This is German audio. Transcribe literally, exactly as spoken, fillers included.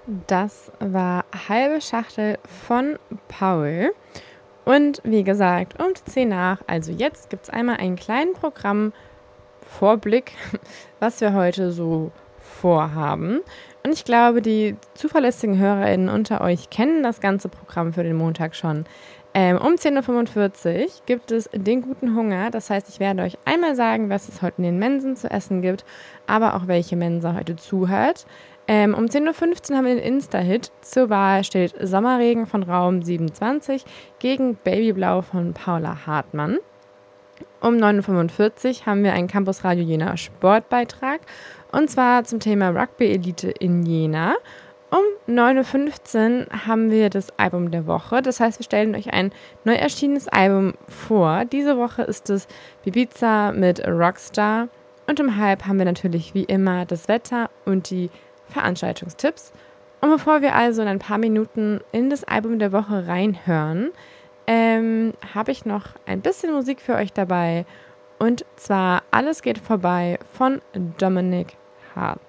Das war halbe Schachtel von Paul. Und wie gesagt, um zehn nach, also jetzt gibt es einmal einen kleinen Programmvorblick, was wir heute so vorhaben. Und ich glaube, die zuverlässigen HörerInnen unter euch kennen das ganze Programm für den Montag schon. Ähm, um zehn Uhr fünfundvierzig gibt es den guten Hunger. Das heißt, ich werde euch einmal sagen, was es heute in den Mensen zu essen gibt, aber auch welche Mensa heute zuhört. Ähm, um zehn Uhr fünfzehn haben wir den Insta-Hit. Zur Wahl steht Sommerregen von Raum siebenundzwanzig gegen Babyblau von Paula Hartmann. Um neun Uhr fünfundvierzig haben wir einen Campus Radio Jena Sportbeitrag und zwar zum Thema Rugby Elite in Jena. Um neun Uhr fünfzehn haben wir das Album der Woche. Das heißt, wir stellen euch ein neu erschienenes Album vor. Diese Woche ist es Bibiza mit Rockstar. Und um halb haben wir natürlich wie immer das Wetter und die Veranstaltungstipps. Und bevor wir also in ein paar Minuten in das Album der Woche reinhören, ähm, habe ich noch ein bisschen Musik für euch dabei. Und zwar Alles geht vorbei von Dominik Hart.